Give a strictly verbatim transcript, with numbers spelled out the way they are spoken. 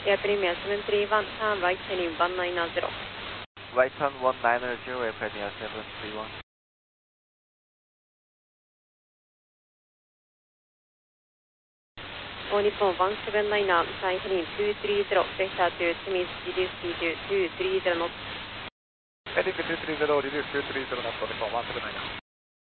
Air Premier seven three one, turn right heading one nine zero. Right turn one nine zero, Air Premier seven three one. All Nippon one seven nine, turn heading two three zero, vector to Smith, reduce speed to two three zero knots. Heading to two three zero, reduce two three zero knots, Nippon one seven nine.